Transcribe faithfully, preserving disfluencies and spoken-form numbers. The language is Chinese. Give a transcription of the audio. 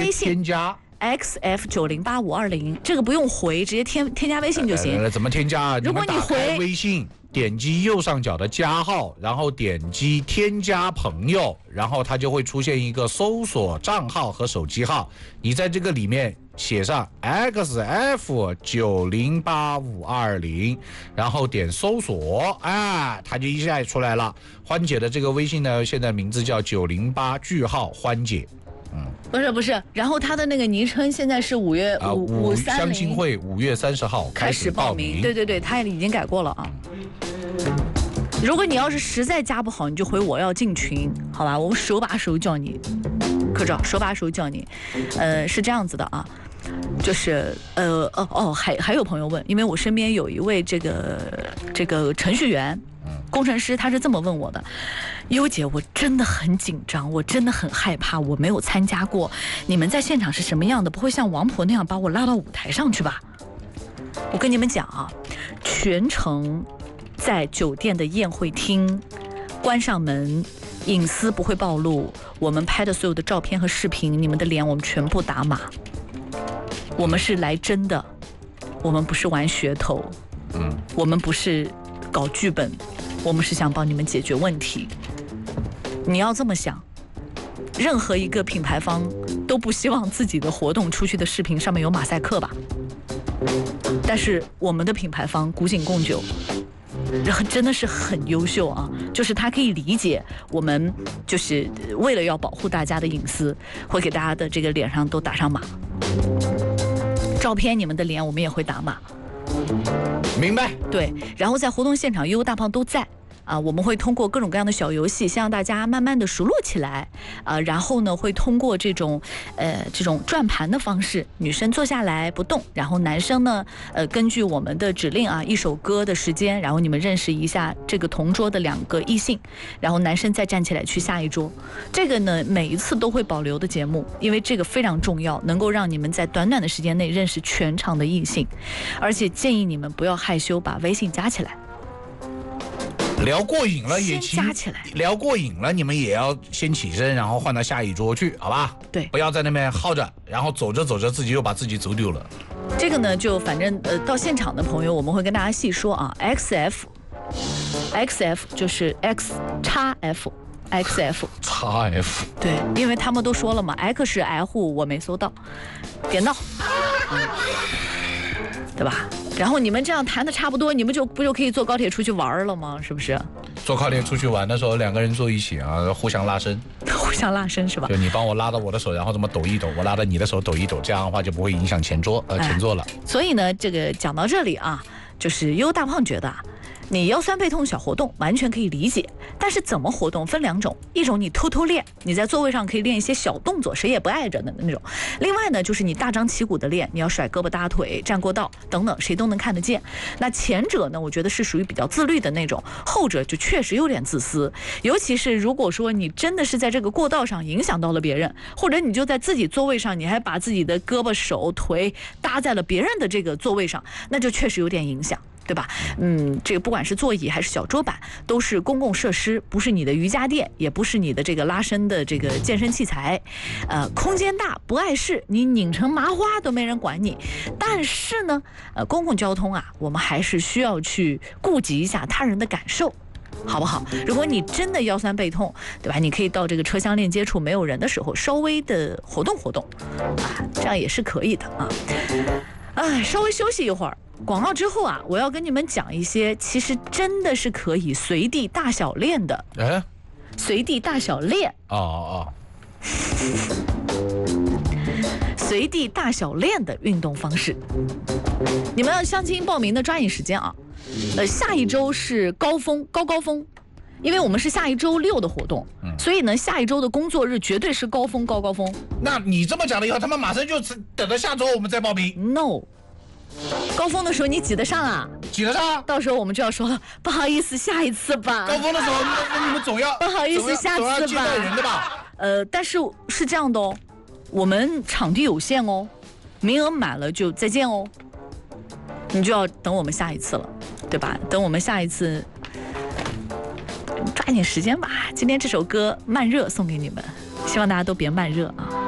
微信添加 X F 九零八五二零，这个不用回，直接添添加微信就行。 呃、怎么添加？ 如果你回微信，点击右上角的加号，然后点击添加朋友，然后它就会出现一个搜索账号和手机号，你在这个里面写上 X F 九零八五二零，然后点搜索，啊，它就一下出来了。欢姐的这个微信呢，现在名字叫九零八句号欢姐。嗯， 不是不是，然后他的那个昵称现在是五月啊五五三零相亲会五月三十号开始报名， 对对对，他也已经改过了啊。如果你要是实在加不好，你就回我要进群，好吧？我们手把手教你，科长手把手教你。呃，是这样子的啊，就是呃哦哦，还还有朋友问，因为我身边有一位这个这个程序员。工程师他是这么问我的，优姐，我真的很紧张，我真的很害怕，我没有参加过，你们在现场是什么样的？不会像王婆那样把我拉到舞台上去吧？我跟你们讲啊，全程在酒店的宴会厅，关上门，隐私不会暴露，我们拍的所有的照片和视频，你们的脸我们全部打码，我们是来真的，我们不是玩噱头，嗯，我们不是搞剧本。我们是想帮你们解决问题，你要这么想，任何一个品牌方都不希望自己的活动出去的视频上面有马赛克吧？但是我们的品牌方古井贡酒真的是很优秀啊，就是他可以理解我们就是为了要保护大家的隐私，会给大家的这个脸上都打上码，照片你们的脸我们也会打码。 明白。 对，然后在活动现场，悠悠大胖都在啊，我们会通过各种各样的小游戏，先让大家慢慢的熟络起来啊，然后呢，会通过这种呃这种转盘的方式，女生坐下来不动，然后男生呢，呃，根据我们的指令啊，一首歌的时间，然后你们认识一下这个同桌的两个异性，然后男生再站起来去下一桌。这个呢，每一次都会保留的节目，因为这个非常重要，能够让你们在短短的时间内认识全场的异性，而且建议你们不要害羞，把微信加起来。 聊过瘾了也先加起来， 聊过瘾了，你们也要先起身，然后换到下一桌去，好吧？ 对， 不要在那边耗着，然后走着走着自己又把自己走丢了。 这个呢，就反正呃，到现场的朋友，我们会跟大家细说啊。X F，X F 就是 X 叉 F。X F 叉 F 对，因为他们都说了嘛 ，X 是 F 我没搜到，别闹，嗯，对吧？然后你们这样谈的差不多，你们就不就可以坐高铁出去玩了吗？是不是？ 坐高铁出去玩的时候，两个人坐一起啊，互相拉伸， 互相拉伸是吧？ 就你帮我拉到我的手，然后这么抖一抖，我拉到你的手抖一抖，这样的话就不会影响前桌呃前座了。 哎、所以呢，这个讲到这里啊，就是优大胖觉得啊。你腰酸背痛小活动完全可以理解，但是怎么活动分两种，一种你偷偷练，你在座位上可以练一些小动作，谁也不碍着的那种；另外呢，就是你大张旗鼓的练，你要甩胳膊搭腿、站过道等等，谁都能看得见。那前者呢，我觉得是属于比较自律的那种，后者就确实有点自私。尤其是如果说你真的是在这个过道上影响到了别人，或者你就在自己座位上，你还把自己的胳膊、手、腿搭在了别人的这个座位上，那就确实有点影响。对吧？嗯，这个不管是座椅还是小桌板，都是公共设施，不是你的瑜伽垫，也不是你的这个拉伸的这个健身器材。呃，空间大不碍事，你拧成麻花都没人管你。但是呢，呃，公共交通啊，我们还是需要去顾及一下他人的感受。好不好？如果你真的腰酸背痛，对吧？你可以到这个车厢链接处没有人的时候，稍微的活动活动，啊，这样也是可以的啊。哎，稍微休息一会儿。广告之后啊，我要跟你们讲一些其实真的是可以随地大小练的。 哎， 随地大小练。 哦哦哦。随地大小练的运动方式，你们要相亲报名的抓紧时间啊！呃，下一周是高峰，高高峰。因为我们是下一周六的活动，嗯、所以呢，下一周的工作日绝对是高峰高高峰。 那你这么讲了以后，他们马上就等着下周我们再报名。 No， 高峰的时候你挤得上啊？ 挤得上。 到时候我们就要说了，不好意思，下一次吧。 高峰的时候，那你们总要不好意思，下次吧。 接待人的吧？ 呃，但是是这样的哦，我们场地有限哦，名额满了就再见哦。你就要等我们下一次了，对吧？等我们下一次。抓紧时间吧！今天这首歌慢热送给你们，希望大家都别慢热啊。